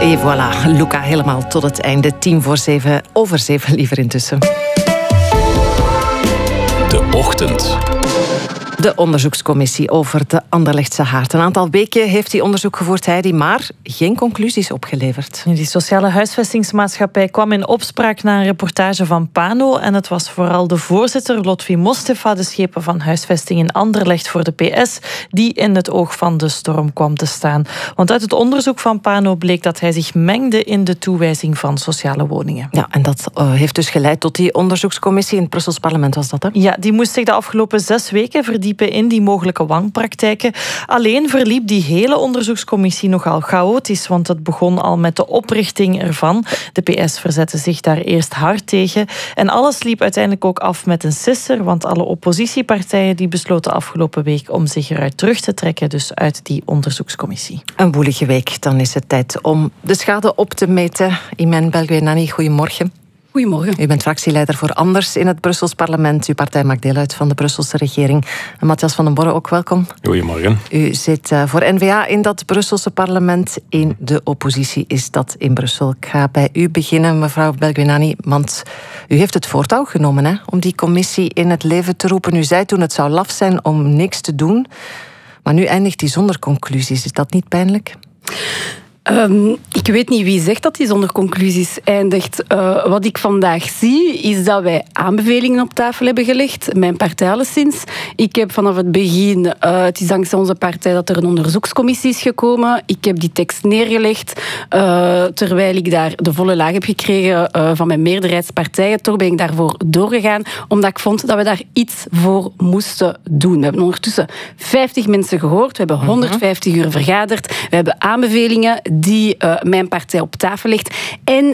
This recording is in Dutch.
Et voilà, Luca helemaal tot het einde. 7:10, over 7 liever intussen. De Ochtend. De onderzoekscommissie over de Anderlechtse Haard. Een aantal weken heeft die onderzoek gevoerd, Heidi, maar geen conclusies opgeleverd. Die sociale huisvestingsmaatschappij kwam in opspraak na een reportage van Pano. En het was vooral de voorzitter, Lotfi Mostefa, de schepen van huisvesting in Anderlecht voor de PS, die in het oog van de storm kwam te staan. Want uit het onderzoek van Pano bleek dat hij zich mengde in de toewijzing van sociale woningen. Ja, en dat heeft dus geleid tot die onderzoekscommissie in het Brussels parlement, was dat, hè? Ja, die moest zich de afgelopen 6 weken verdiepen in die mogelijke wanpraktijken. Alleen verliep die hele onderzoekscommissie nogal chaotisch, want het begon al met de oprichting ervan. De PS verzette zich daar eerst hard tegen. En alles liep uiteindelijk ook af met een sisser, want alle oppositiepartijen die besloten afgelopen week om zich eruit terug te trekken, dus uit die onderzoekscommissie. Een woelige week, dan is het tijd om de schade op te meten. Imen Belguenani, goedemorgen. Goedemorgen. U bent fractieleider voor Anders in het Brussels parlement. Uw partij maakt deel uit van de Brusselse regering. En Matthias van den Borre, ook welkom. Goedemorgen. U zit voor N-VA in dat Brusselse parlement. In de oppositie is dat in Brussel. Ik ga bij u beginnen, mevrouw Belguenani, want u heeft het voortouw genomen, hè, om die commissie in het leven te roepen. U zei toen het zou laf zijn om niks te doen. Maar nu eindigt die zonder conclusies. Is dat niet pijnlijk? Ik weet niet wie zegt dat hij zonder conclusies eindigt. Wat ik vandaag zie, is dat wij aanbevelingen op tafel hebben gelegd. Mijn partij alleszins. Ik heb vanaf het begin, het is dankzij onze partij dat er een onderzoekscommissie is gekomen. Ik heb die tekst neergelegd, terwijl ik daar de volle laag heb gekregen van mijn meerderheidspartijen. Toch ben ik daarvoor doorgegaan, omdat ik vond dat we daar iets voor moesten doen. We hebben ondertussen 50 mensen gehoord, we hebben 150 uur vergaderd, we hebben aanbevelingen die mijn partij op tafel legt. En